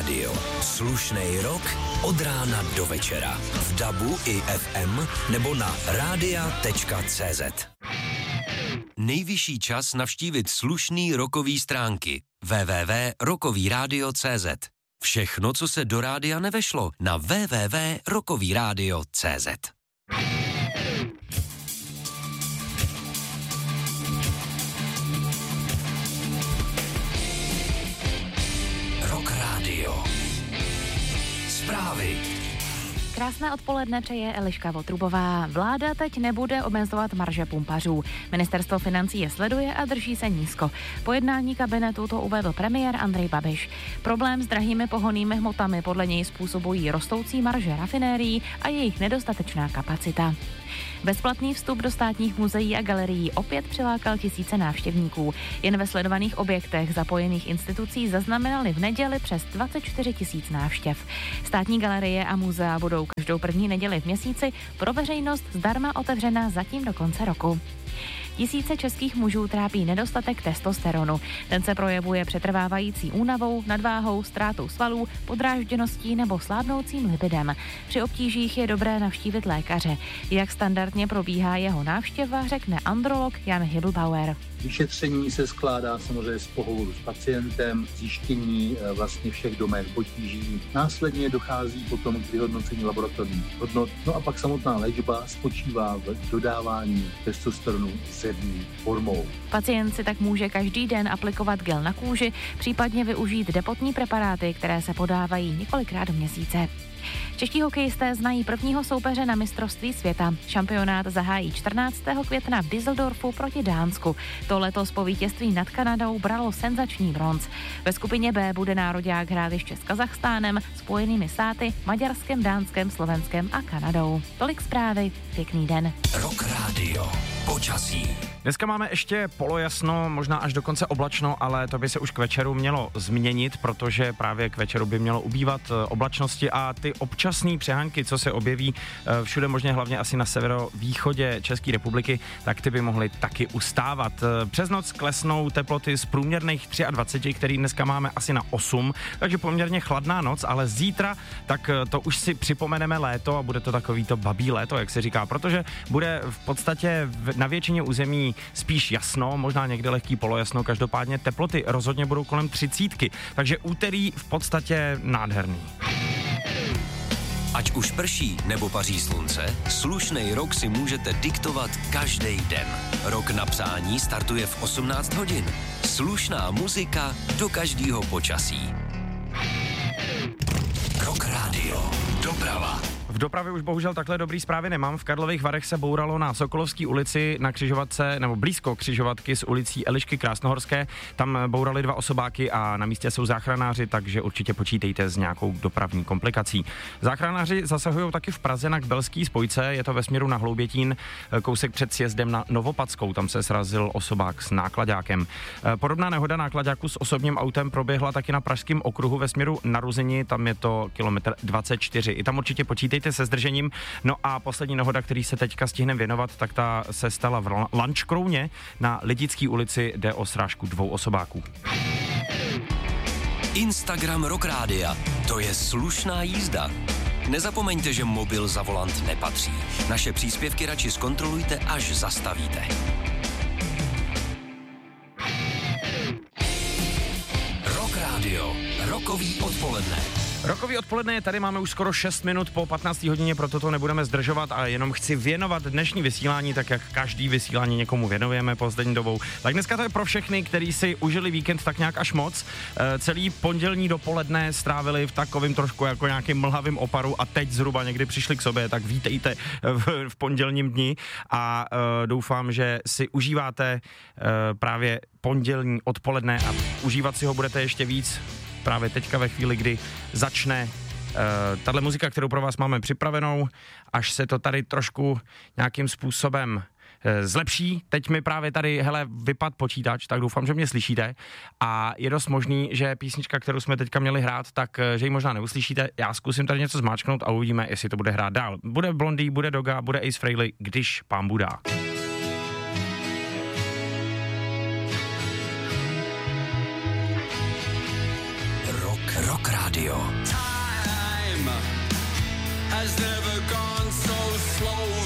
Radio. Slušnej rock od rána do večera. V DABu i FM nebo na radia.cz. Nejvyšší čas navštívit slušný rockový stránky www.rockovyradio.cz. Všechno, co se do rádia nevešlo, na www.rockovyradio.cz. Rock Radio. Zprávy. Krásné odpoledne přeje Eliška Votrubová. Vláda teď nebude omezovat marže pumpařů. Ministerstvo financí je sleduje a drží se nízko. Po jednání kabinetu to uvedl premiér Andrej Babiš. Problém s drahými pohonnými hmotami podle něj způsobují rostoucí marže rafinérií a jejich nedostatečná kapacita. Bezplatný vstup do státních muzeí a galerií opět přilákal tisíce návštěvníků. Jen ve sledovaných objektech zapojených institucí zaznamenali v neděli přes 24 tisíc návštěv. Státní galerie a muzea budou každou první neděli v měsíci pro veřejnost zdarma otevřená zatím do konce roku. Tisíce českých mužů trápí nedostatek testosteronu. Ten se projevuje přetrvávající únavou, nadváhou, ztrátou svalů, podrážděností nebo slábnoucím libidem. Při obtížích je dobré navštívit lékaře. Jak standardně probíhá jeho návštěva, řekne androlog Jan Hybelbauer. Vyšetření se skládá samozřejmě z pohovoru s pacientem, zjištění vlastně všech domén potíží. Následně dochází potom k vyhodnocení laboratorních hodnot. No a pak samotná léčba spočívá v dodávání testosteronu zevní formou. Pacient si tak může každý den aplikovat gel na kůži, případně využít depotní preparáty, které se podávají několikrát do měsíce. Čeští hokejisté znají prvního soupeře na mistrovství světa. Šampionát zahájí 14. května v Düsseldorfu proti Dánsku. To letos po vítězství nad Kanadou bralo senzační bronz. Ve skupině B bude nároďák hrát ještě s Kazachstánem, Spojenými státy, Maďarskem, Dánskem, Slovenskem a Kanadou. Tolik zprávy, pěkný den. Rock Radio. Počasí. Dneska máme ještě polojasno, možná až dokonce oblačno, ale to by se už k večeru mělo změnit, protože právě k večeru by mělo ubývat oblačnosti a ty občasné přehánky, co se objeví všude možně, hlavně asi na severovýchodě České republiky, tak ty by mohly taky ustávat. Přes noc klesnou teploty z průměrných 23, který dneska máme asi na 8, takže poměrně chladná noc, ale zítra tak to už si připomeneme léto a bude to takový to babí léto, jak se říká, protože bude v podstatě na většině území spíš jasno, možná někde lehký polojasno, každopádně teploty rozhodně budou kolem 30, takže úterý v podstatě nádherný. Ať už prší nebo paří slunce, slušnej rok si můžete diktovat každý den. Rok na přání startuje v 18 hodin. Slušná muzika do každého počasí. Rock Radio. Doprava. V dopravě už bohužel takhle dobrý zprávy nemám. V Karlových Varech se bouralo na Sokolovské ulici na křižovatce, nebo blízko křižovatky s ulicí Elišky Krásnohorské. Tam bourali 2 osobáky a na místě jsou záchranáři, takže určitě počítejte s nějakou dopravní komplikací. Záchranáři zasahují taky v Praze na Kbelský spojce, je to ve směru na Hloubětín, kousek před sjezdem na Novopadskou, tam se srazil osobák s náklaďákem. Podobná nehoda náklaďáku s osobním autem proběhla taky na Pražském okruhu ve směru na Ruzini, tam je to kilometr 24. I tam určitě počítejte se zdržením. No a poslední nehoda, který se teďka stihneme věnovat, tak ta se stala v Lančkrouně na Lidické ulici, jde o srážku 2 osobáků. Instagram Rock Rádia. To je slušná jízda. Nezapomeňte, že mobil za volant nepatří. Naše příspěvky radši zkontrolujte, až zastavíte. Rock Radio. Rokový odpoledne. Rokový odpoledne, tady máme už skoro 6 minut po 15. hodině, proto to nebudeme zdržovat a jenom chci věnovat dnešní vysílání, tak jak každý vysílání někomu věnujeme poslední dobou. Tak dneska to je pro všechny, kteří si užili víkend tak nějak až moc. Celý pondělní dopoledne strávili v takovém trošku jako nějakým mlhavým oparu a teď zhruba někdy přišli k sobě, tak vítejte v pondělním dni a doufám, že si užíváte právě pondělní odpoledne a užívat si ho budete ještě víc právě teďka ve chvíli, kdy začne tahle muzika, kterou pro vás máme připravenou, až se to tady trošku nějakým způsobem zlepší. Teď mi právě tady, vypad počítač, tak doufám, že mě slyšíte a je dost možný, že písnička, kterou jsme teďka měli hrát, tak že ji možná neuslyšíte. Já zkusím tady něco zmáčknout a uvidíme, jestli to bude hrát dál. Bude Blondie, bude Doga, bude Ace Frehley, když pán budá. Rock Radio. Radio. Time has never gone so slow.